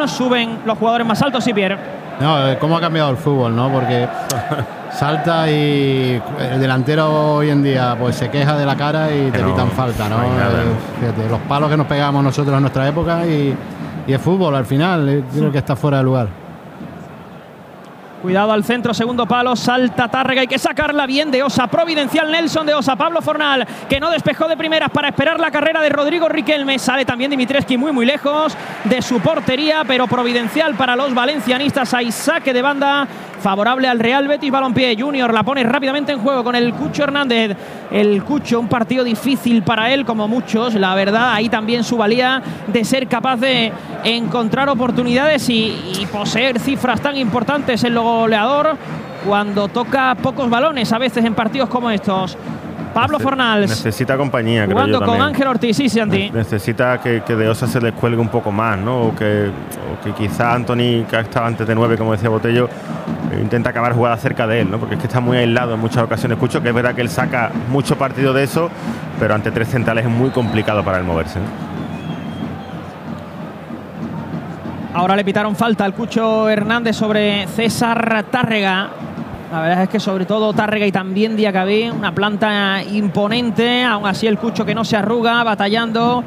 fútbol, suben los jugadores más altos. Sí, Pierre. No, cómo ha cambiado el fútbol, ¿no? Porque salta y el delantero hoy en día pues se queja de la cara y te pitan falta, ¿no? Fíjate, los palos que nos pegábamos nosotros en nuestra época y el fútbol al final creo que está fuera de lugar. Cuidado al centro, segundo palo, salta Tárrega, hay que sacarla bien de Osa, providencial Nelson de Osa, Pablo Fornal, que no despejó de primeras para esperar la carrera de Rodrigo Riquelme, sale también Dimitrescu muy lejos de su portería, pero providencial para los valencianistas, hay saque de banda favorable al Real Betis Balompié. Junior la pone rápidamente en juego con el Cucho Hernández. El Cucho, un partido difícil para él, como muchos, la verdad. Ahí también su valía de ser capaz de encontrar oportunidades y poseer cifras tan importantes en lo goleador cuando toca pocos balones a veces en partidos como estos. Pablo Fornals necesita compañía, creo jugando yo, con también. Ángel Ortiz, sí, Santi. Necesita que de Osa se les cuelgue un poco más, ¿no? O que quizá Anthony, que ha estado antes de 9, como decía Botello, intenta acabar jugada cerca de él, ¿no? Porque es que está muy aislado en muchas ocasiones. Escucho que es verdad que él saca mucho partido de eso, pero ante tres centrales es muy complicado para él moverse, ¿no? Ahora le pitaron falta al Cucho Hernández sobre César Tárrega. La verdad es que sobre todo Tárrega y también Diacabí, una planta imponente. Aún así el Cucho que no se arruga, batallando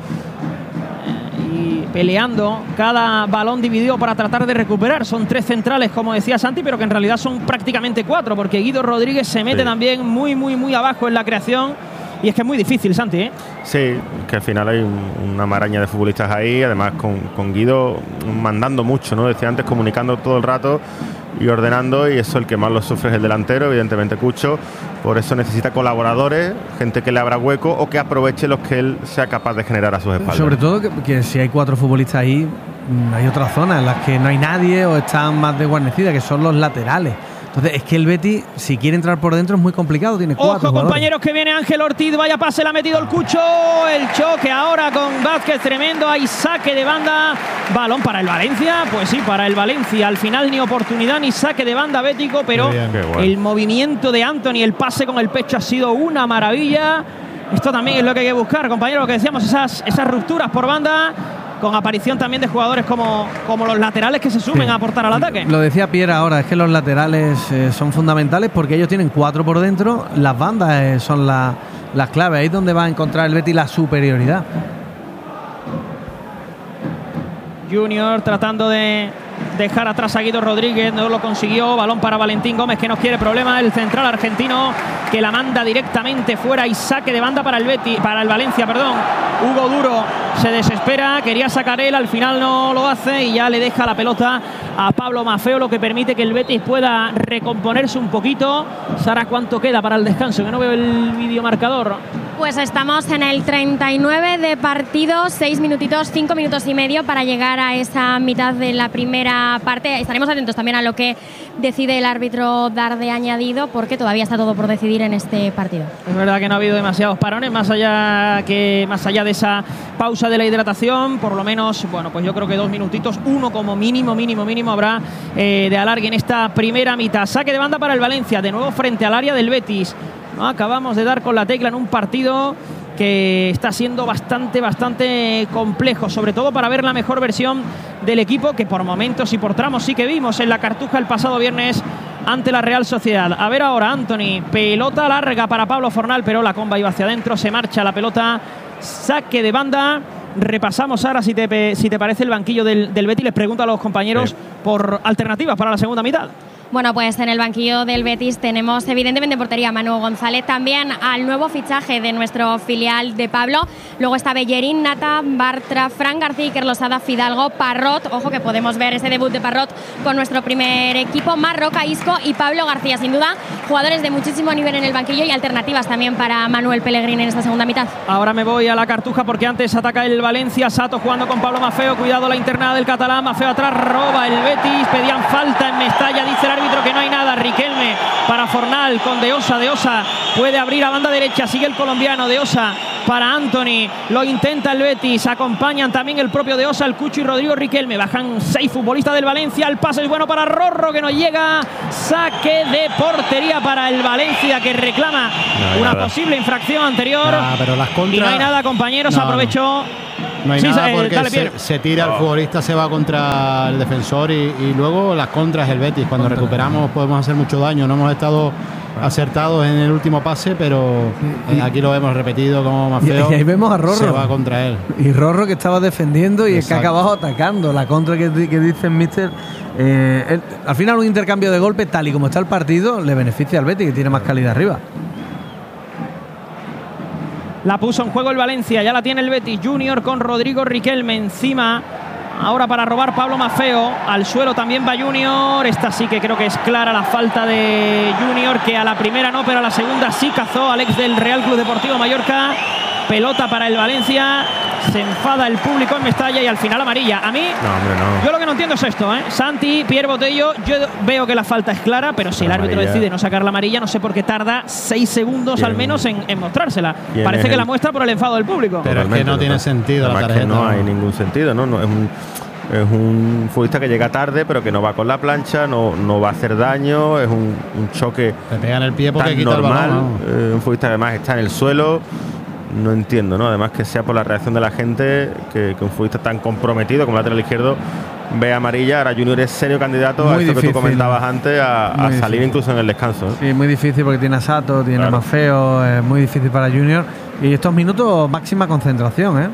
y peleando cada balón dividido para tratar de recuperar. Son tres centrales, como decía Santi, pero que en realidad son prácticamente cuatro, porque Guido Rodríguez se mete también muy abajo en la creación. Y es que es muy difícil, Santi, ¿eh? Sí, que al final hay una maraña de futbolistas ahí, además con Guido mandando mucho, ¿no? Decía antes, comunicando todo el rato y ordenando, y eso el que más lo sufre es el delantero, evidentemente Cucho. Por eso necesita colaboradores, gente que le abra hueco o que aproveche los que él sea capaz de generar a sus espaldas. Sobre todo que si hay cuatro futbolistas ahí, hay otras zonas en las que no hay nadie o están más desguarnecidas, que son los laterales. Entonces, es que el Betis, si quiere entrar por dentro, es muy complicado. Tiene cuatro jugadores. Compañeros, que viene Ángel Ortiz. Vaya pase, le ha metido el Cucho. El choque ahora con Vázquez, tremendo. Hay saque de banda. Balón para el Valencia. Pues sí, para el Valencia. Al final ni oportunidad ni saque de banda bético, pero el movimiento de Anthony, el pase con el pecho ha sido una maravilla. Esto también es lo que hay que buscar, compañeros. Lo que decíamos, esas rupturas por banda, con aparición también de jugadores como los laterales que se sumen a aportar al ataque. Lo decía Pierre ahora, es que los laterales son fundamentales porque ellos tienen cuatro por dentro, las bandas son las claves, ahí es donde va a encontrar el Betis la superioridad. Junior tratando de dejar atrás a Guido Rodríguez, no lo consiguió. Balón para Valentín Gómez, que no quiere problema, el central argentino, que la manda directamente fuera, y saque de banda para el Betis, para el Valencia, perdón. Hugo Duro se desespera, quería sacar él, al final no lo hace y ya le deja la pelota a Pablo Maffeo, lo que permite que el Betis pueda recomponerse un poquito. Sara, ¿cuánto queda para el descanso? Que no veo el videomarcador. Pues estamos en el 39 de partido, 6 minutitos, 5 minutos y medio para llegar a esa mitad de la primera parte. Estaremos atentos también a lo que decide el árbitro dar de añadido, porque todavía está todo por decidir en este partido. Es verdad que no ha habido demasiados parones, más allá de esa pausa de la hidratación, por lo menos, bueno, pues yo creo que 2 minutitos, uno como mínimo habrá de alargue en esta primera mitad. Saque de banda para el Valencia, de nuevo frente al área del Betis. ¿No? Acabamos de dar con la tecla en un partido que está siendo bastante complejo, sobre todo para ver la mejor versión del equipo, que por momentos y por tramos sí que vimos en la Cartuja el pasado viernes ante la Real Sociedad. A ver ahora, Anthony, pelota larga para Pablo Fornal, pero la comba iba hacia adentro, se marcha la pelota, saque de banda. Repasamos ahora, si te parece, el banquillo del Betis. Les pregunto a los compañeros por alternativas para la segunda mitad. Bueno, pues en el banquillo del Betis tenemos evidentemente en portería a Manu González, también al nuevo fichaje de nuestro filial de Pablo. Luego está Bellerín, Nata, Bartra, Fran García, Iker Losada, Fidalgo, Parrot. Ojo que podemos ver ese debut de Parrot con nuestro primer equipo. Marroca, Isco y Pablo García. Sin duda, jugadores de muchísimo nivel en el banquillo y alternativas también para Manuel Pellegrini en esta segunda mitad. Ahora me voy a la Cartuja porque antes ataca el Valencia. Sato jugando con Pablo Maffeo. Cuidado la internada del catalán. Maffeo atrás, roba el Betis. Pedían falta en Mestalla, dice el árbitro que no hay nada. Riquelme para Fornal con De Osa. De Osa puede abrir a banda derecha, sigue el colombiano. De Osa para Anthony, lo intenta el Betis, acompañan también el propio De Osa, el Cucho y Rodrigo Riquelme. Bajan 6 futbolistas del Valencia. El pase es bueno para Rorro, que no llega. Saque de portería para el Valencia, que reclama una posible infracción anterior. Pero las contras... Y no hay nada, compañeros. Aprovecho No hay Sí, nada porque dale, Pierre. se tira, el futbolista se va contra el defensor y luego las contras el Betis. Cuando recuperamos podemos hacer mucho daño. No hemos estado acertados en el último pase, pero aquí lo hemos repetido como más feo. Y ahí vemos a Rorro. Se va contra él. Y Rorro que estaba defendiendo y el que ha acabado atacando. La contra que dice Mister. Al final un intercambio de golpes, tal y como está el partido, le beneficia al Betis, que tiene más calidad arriba. La puso en juego el Valencia, ya la tiene el Betis Junior con Rodrigo Riquelme encima. Ahora para robar Pablo Maffeo, al suelo también va Junior. Esta sí que creo que es clara la falta de Junior, que a la primera no, pero a la segunda sí cazó Alex del Real Club Deportivo Mallorca. Pelota para el Valencia, se enfada el público en Mestalla y al final amarilla. A mí, yo lo que no entiendo es esto, Santi, Pierre Botello, yo veo que la falta es clara, pero si el árbitro decide no sacar la amarilla, no sé por qué tarda 6 segundos al menos en mostrársela. Parece que la muestra por el enfado del público. Pero es que no tiene sentido la tarjeta. No hay ningún sentido, ¿no? Es un futbolista que llega tarde, pero que no va con la plancha, no va a hacer daño, es un choque. Le pegan el pie porque quita normal, el balón. Un futbolista además está en el suelo. No entiendo, ¿no? Además que sea por la reacción de la gente, que un futbolista tan comprometido como lateral izquierdo ve amarilla. Ahora Junior es serio candidato a esto que tú comentabas antes, a salir incluso en el descanso. Sí, muy difícil porque tiene a Sato, tiene a Maffeo, es muy difícil para Junior. Y estos minutos máxima concentración,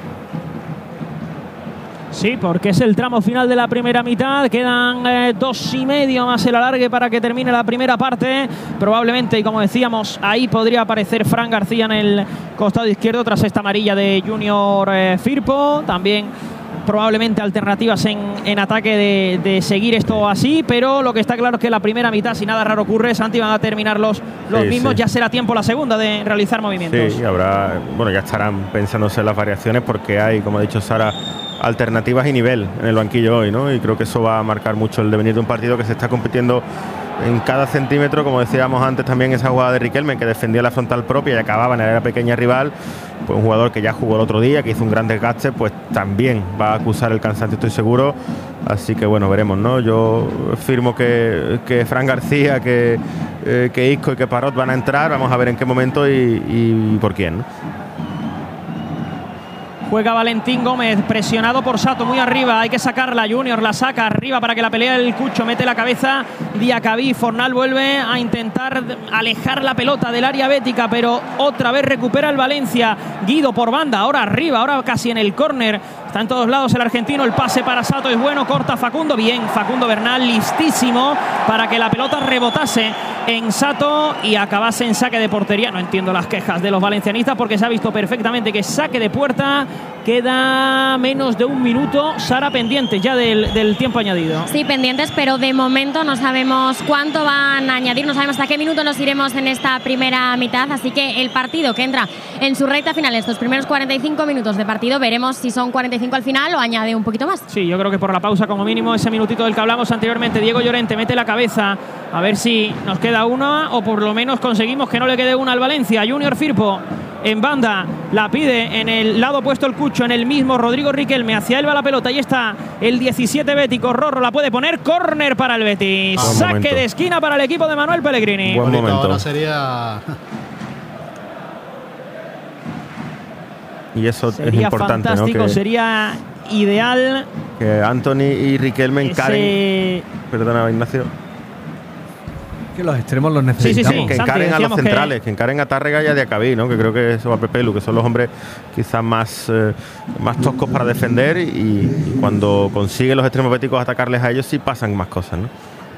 Sí, porque es el tramo final de la primera mitad. Quedan 2,5 más el alargue para que termine la primera parte. Probablemente, y como decíamos, ahí podría aparecer Fran García en el costado izquierdo tras esta amarilla de Junior Firpo. También probablemente alternativas en ataque de seguir esto así, pero lo que está claro es que la primera mitad, si nada raro ocurre, Santi, van a terminar los mismos. Ya será tiempo la segunda de realizar movimientos. Sí, habrá, ya estarán pensándose en las variaciones porque hay, como ha dicho Sara, alternativas y nivel en el banquillo hoy, ¿no? Y creo que eso va a marcar mucho el devenir de un partido que se está compitiendo en cada centímetro. Como decíamos antes, también esa jugada de Riquelme, que defendía la frontal propia y acababa en la área pequeña rival, pues un jugador que ya jugó el otro día, que hizo un gran desgaste, pues también va a acusar el cansancio, estoy seguro. Así que bueno, veremos, ¿no? Yo firmo que Fran García, que Isco y que Parot van a entrar. Vamos a ver en qué momento y por quién, ¿no? Juega Valentín Gómez, presionado por Sato, muy arriba, hay que sacarla. Junior la saca arriba para que la pelea el Cucho, mete la cabeza Diacabí. Fornal vuelve a intentar alejar la pelota del área bética, pero otra vez recupera el Valencia. Guido por banda, ahora arriba, ahora casi en el córner. Está en todos lados el argentino, el pase para Sato es bueno, corta Facundo, bien, Facundo Bernal listísimo para que la pelota rebotase en Sato y acabase en saque de portería. No entiendo las quejas de los valencianistas porque se ha visto perfectamente que saque de puerta. Queda menos de un minuto. Sara, pendientes ya del tiempo añadido. Sí, pendientes, pero de momento no sabemos cuánto van a añadir, no sabemos hasta qué minuto nos iremos en esta primera mitad, así que el partido que entra en su recta final, estos primeros 45 minutos de partido, veremos si son 45 al final o añade un poquito más. Sí, yo creo que por la pausa como mínimo, ese minutito del que hablamos anteriormente. Diego Llorente mete la cabeza, a ver si nos queda una o por lo menos conseguimos que no le quede una al Valencia. Junior Firpo en banda, la pide en el lado opuesto el Cucho, en el mismo Rodrigo Riquelme, hacia él va la pelota, ahí está el 17 bético, Rorro la puede poner, córner para el Betis, saque de esquina para el equipo de Manuel Pellegrini. Buen momento. Ahora sería... Y eso sería es importante, fantástico, ¿no? sería ideal que Anthony y Riquelme encaren. Perdona, Ignacio. Que los extremos los necesitamos. Sí. Que Santi, encaren a los decíamos centrales, que encaren a Tárrega y a Diacabí, ¿no? Que creo que eso va a Pepelu, que son los hombres quizás más toscos para defender y cuando consiguen los extremos béticos atacarles a ellos sí pasan más cosas, ¿no?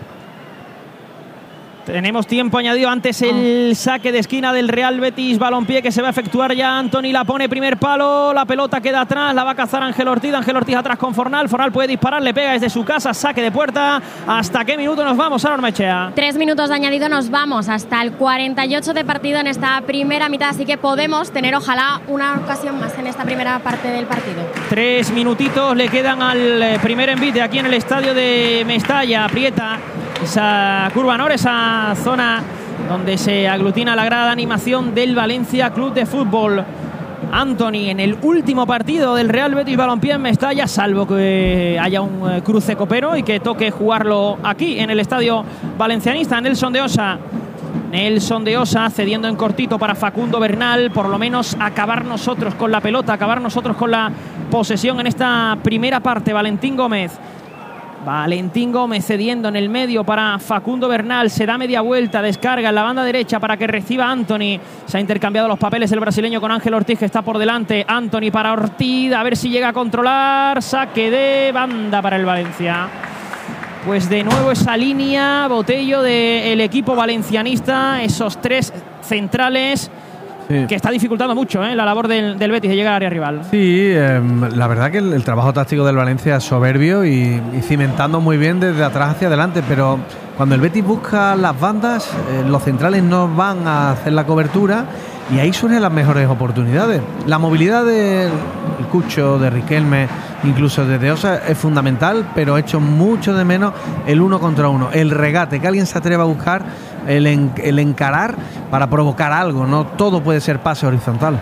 Tenemos tiempo añadido antes el saque de esquina del Real Betis Balompié que se va a efectuar ya. Anthony la pone primer palo, la pelota queda atrás, la va a cazar Ángel Ortiz atrás con Fornal puede disparar, le pega desde su casa, saque de puerta. ¿Hasta qué minuto nos vamos, Sara Ormechea? 3 minutos de añadido, nos vamos hasta el 48 de partido en esta primera mitad, así que podemos tener ojalá una ocasión más en esta primera parte del partido. 3 minutitos le quedan al primer envite aquí en el estadio de Mestalla. Aprieta esa curva norte, esa zona donde se aglutina la grada de animación del Valencia Club de Fútbol. Anthony en el último partido del Real Betis Balompié en Mestalla, salvo que haya un cruce copero y que toque jugarlo aquí en el estadio valencianista. Nelson de Osa Nelson de Osa cediendo en cortito para Facundo Bernal, por lo menos acabar nosotros con la pelota, acabar nosotros con la posesión en esta primera parte. Valentín Gómez cediendo en el medio para Facundo Bernal, se da media vuelta, descarga en la banda derecha para que reciba Antony. Se ha intercambiado los papeles el brasileño con Ángel Ortiz, que está por delante. Antony para Ortiz, a ver si llega a controlar. Saque de banda para el Valencia. Pues de nuevo esa línea, Botello, del equipo valencianista, esos tres centrales. Sí. Que está dificultando mucho la labor del Betis de llegar al área rival. Sí, la verdad que el trabajo táctico del Valencia es soberbio y cimentando muy bien desde atrás hacia adelante, pero cuando el Betis busca las bandas, los centrales no van a hacer la cobertura y ahí surgen las mejores oportunidades. La movilidad del Cucho, de Riquelme, incluso de Osa es fundamental, pero echo mucho de menos el 1 contra 1, el regate, que alguien se atreva a buscar, el encarar para provocar algo. No todo puede ser pase horizontal.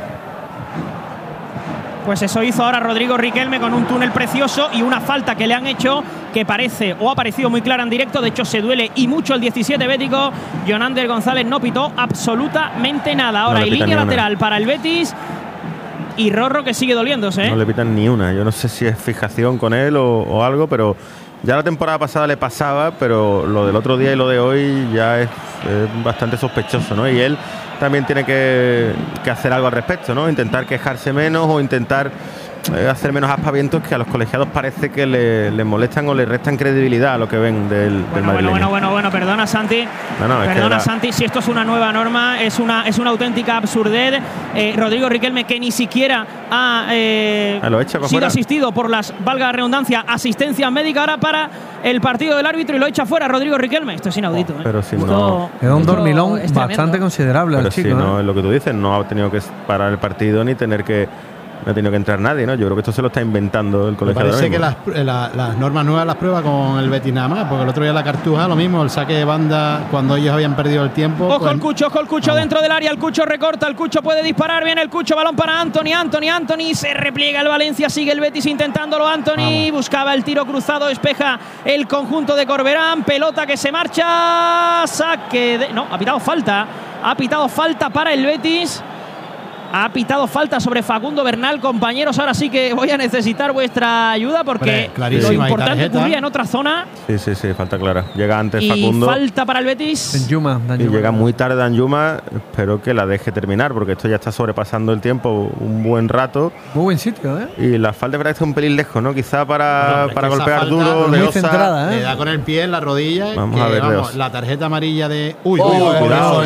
Pues eso hizo ahora Rodrigo Riquelme con un túnel precioso y una falta que le han hecho, que parece o ha parecido muy clara en directo. De hecho se duele y mucho el 17 bético. Jonander González no pitó absolutamente nada. Ahora hay línea lateral para el Betis y Rorro, que sigue doliéndose. No le pitan ni una. Yo no sé si es fijación con él o algo, pero ya la temporada pasada le pasaba, pero lo del otro día y lo de hoy ya es bastante sospechoso, ¿no? Y él también tiene que hacer algo al respecto, ¿no? Intentar quejarse menos o intentar hacer menos aspavientos, que a los colegiados parece que le molestan o le restan credibilidad a lo que ven del madrileño. Bueno, perdona Santi. Perdona Santi, si esto es una nueva norma, es una auténtica absurdez. Rodrigo Riquelme, que ni siquiera ha sido asistido por las, valga la redundancia, asistencias médicas ahora para el partido del árbitro, y lo echa fuera Rodrigo Riquelme. Esto es inaudito. Pero si no, es un dormilón bastante considerable. Pero el chico, si no, es lo que tú dices, no ha tenido que parar el partido ni tener que... No ha tenido que entrar nadie, ¿no? Yo creo que esto se lo está inventando el colegiado. Parece que las normas nuevas las prueba con el Betis nada más, porque el otro día la Cartuja, lo mismo, el saque de banda cuando ellos habían perdido el tiempo. Ojo el Cucho dentro del área, el Cucho recorta, el Cucho puede disparar, viene el Cucho, balón para Antony, se repliega el Valencia, sigue el Betis intentándolo. Antony buscaba el tiro cruzado, despeja el conjunto de Corberán, pelota que se marcha, saque de... No, ha pitado falta para el Betis. Ha pitado falta sobre Facundo Bernal. Compañeros, ahora sí que voy a necesitar vuestra ayuda, porque lo importante ocurría en otra zona. Sí, falta clara. Llega antes y Facundo. Falta para el Betis. Danjuma. Y llega muy tarde Danjuma. Espero que la deje terminar, porque esto ya está sobrepasando el tiempo un buen rato. Muy buen sitio, ¿eh? Y la falta es verdad que está un pelín lejos, ¿no? Quizá para golpear duro. Muy centrada, le da con el pie en la rodilla. Vamos a ver, la tarjeta amarilla de... Cuidado.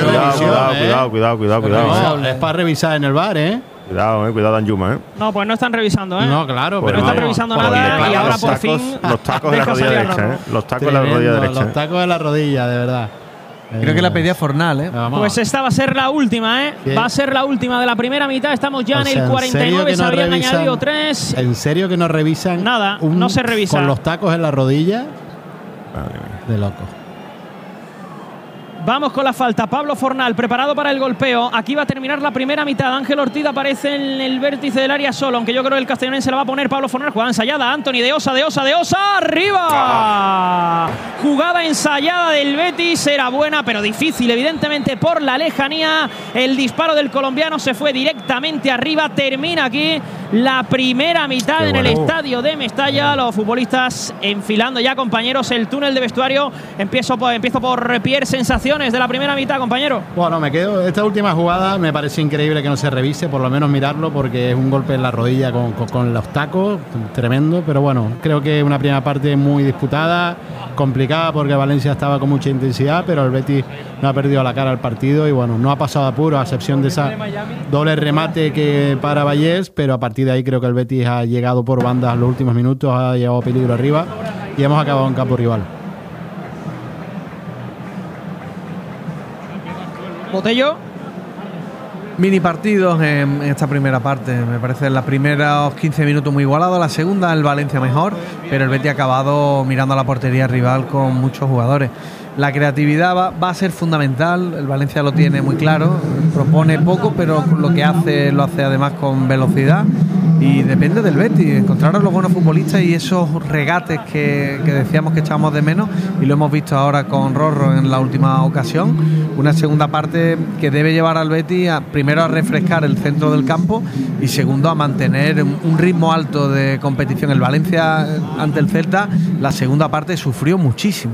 Es para revisar en el VAR, ¿eh? Cuidado Danjuma, ¿eh? No, pues no están revisando, ¿eh? No, claro, pero no están revisando nada, y ahora por fin... Los tacos de la rodilla derecha, ¿eh? Los tacos de la rodilla derecha. Los tacos de la rodilla, de verdad. Creo que la pedía Fornal, ¿eh? Pues esta va a ser la última, ¿eh? Sí. Va a ser la última de la primera mitad. Estamos ya en el 49, se habían añadido 3. ¿En serio que no revisan? Nada, no se revisa. Con los tacos en la rodilla. De loco. Vamos con la falta. Pablo Fornal preparado para el golpeo. Aquí va a terminar la primera mitad. Ángel Ortiz aparece en el vértice del área solo, aunque yo creo que el castellonense la va a poner. Pablo Fornal, jugada ensayada. Antony de Osa, arriba. Jugada ensayada del Betis. Era buena, pero difícil, evidentemente, por la lejanía. El disparo del colombiano se fue directamente arriba. Termina aquí la primera mitad en el estadio de Mestalla. Los futbolistas enfilando ya, compañeros, el túnel de vestuario. Empiezo por Pierre. Sensación de la primera mitad, compañero. Bueno, me quedo. Esta última jugada me parece increíble que no se revise, por lo menos mirarlo, porque es un golpe en la rodilla con los tacos, tremendo. Pero bueno, creo que una primera parte muy disputada, complicada, porque Valencia estaba con mucha intensidad, pero el Betis no ha perdido la cara al partido y bueno, no ha pasado a apuro, a excepción de esa doble remate que para Vallés, pero a partir de ahí creo que el Betis ha llegado por bandas en los últimos minutos, ha llevado peligro arriba y hemos acabado en campo rival. Botello. Mini partidos en esta primera parte. Me parece los primeros 15 minutos muy igualados. La segunda el Valencia mejor, pero el Betis ha acabado mirando a la portería rival con muchos jugadores. La creatividad va a ser fundamental. El Valencia lo tiene muy claro. Propone poco, pero lo que hace lo hace además con velocidad. y depende del Betis, encontrar a los buenos futbolistas y esos regates que decíamos que echábamos de menos, y lo hemos visto ahora con Rorro en la última ocasión. Una segunda parte que debe llevar al Betis primero a refrescar el centro del campo y segundo a mantener un ritmo alto de competición. El Valencia ante el Celta, la segunda parte sufrió muchísimo.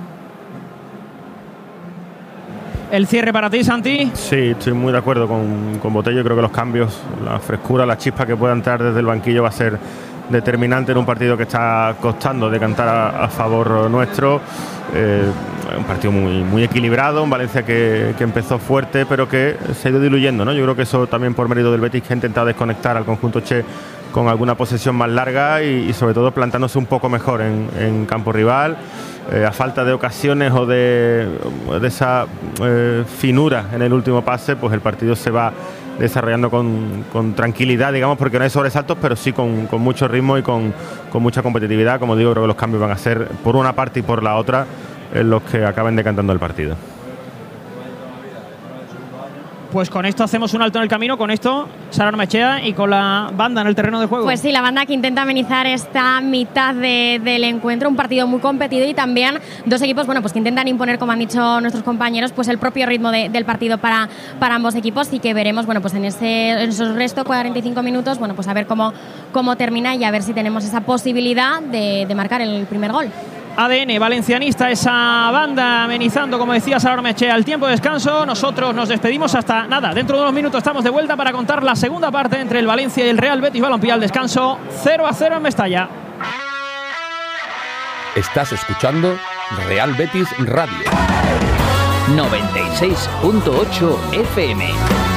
¿El cierre para ti, Santi? Sí, estoy muy de acuerdo con Botello. Creo que los cambios, la frescura, la chispa que pueda entrar desde el banquillo va a ser determinante en un partido que está costando decantar a favor nuestro. Un partido muy equilibrado, un Valencia que empezó fuerte pero que se ha ido diluyendo, ¿no? Yo creo que eso también por mérito del Betis, que ha intentado desconectar al conjunto Che con alguna posesión más larga y sobre todo plantándose un poco mejor en campo rival. A falta de ocasiones o de esa finura en el último pase, pues el partido se va desarrollando con tranquilidad, digamos, porque no hay sobresaltos, pero sí con mucho ritmo y con mucha competitividad. Como digo, creo que los cambios van a ser por una parte y por la otra los que acaben decantando el partido. Pues con esto hacemos un alto en el camino, con esto, Sara Ormaechea, y con la banda en el terreno de juego. Pues sí, la banda que intenta amenizar esta mitad del encuentro, un partido muy competido y también dos equipos, bueno, pues que intentan imponer, como han dicho nuestros compañeros, pues el propio ritmo del partido para ambos equipos, y que veremos, bueno, pues en esos restos 45 minutos, bueno, pues a ver cómo termina y a ver si tenemos esa posibilidad de marcar el primer gol. ADN valencianista, esa banda amenizando, como decía Sara Ormaechea, el tiempo de descanso. Nosotros nos despedimos hasta nada. Dentro de unos minutos estamos de vuelta para contar la segunda parte entre el Valencia y el Real Betis Balompié. Al descanso 0-0 en Mestalla. Estás escuchando Real Betis Radio 96.8 FM.